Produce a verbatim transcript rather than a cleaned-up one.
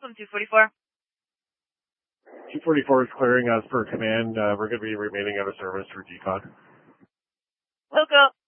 Welcome, two forty-four. two forty-four is clearing us for command. Uh, we're going to be remaining out of service for G COD. Loco.